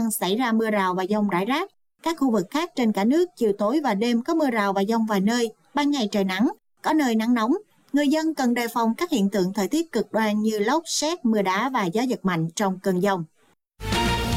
gian xảy ra mưa rào và dông rải rác. Các khu vực khác trên cả nước chiều tối và đêm có mưa rào và dông vài nơi, ban ngày trời nắng, có nơi nắng nóng. Người dân cần đề phòng các hiện tượng thời tiết cực đoan như lốc, sét, mưa đá và gió giật mạnh trong cơn dông.